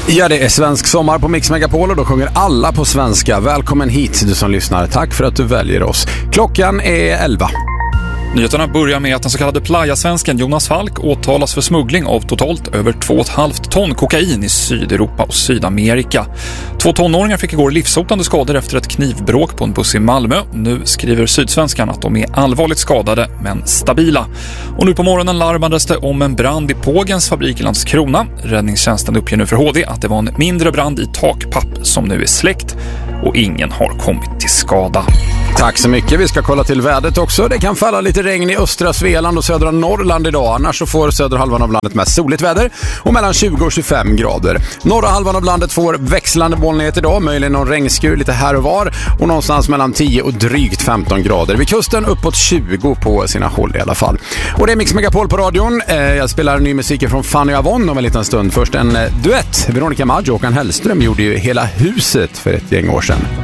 Ja, det är svensk sommar på Mix Megapol och då sjunger alla på svenska. Välkommen hit du som lyssnar. Tack för att du väljer oss. Klockan är 11. Nyheterna börjar med att den så kallade playa-svensken Jonas Falk åtalas för smuggling av totalt över 2,5 ton kokain i Sydeuropa och Sydamerika. 2 tonåringar fick igår livshotande skador efter ett knivbråk på en buss i Malmö. Nu skriver Sydsvenskan att de är allvarligt skadade men stabila. Och nu på morgonen larmades det om en brand i Pågens fabrik i Landskrona. Räddningstjänsten uppger nu för HD att det var en mindre brand i takpapp som nu är släckt och ingen har kommit till skada. Tack så mycket. Vi ska kolla till vädret också. Det kan falla lite regn i östra Svealand och södra Norrland idag. Annars så får södra halvan av landet mest soligt väder och mellan 20 och 25 grader. Norra halvan av landet får växlande molnighet idag. Möjligen någon regnskur lite här och var. Och någonstans mellan 10 och drygt 15 grader. Vid kusten uppåt 20 på sina håll i alla fall. Och det är Mix Megapol på radion. Jag spelar ny musik från Fanny Avon om en liten stund. Först en duett. Veronica Maggio och Håkan Hellström gjorde ju Hela huset för ett gäng år sedan.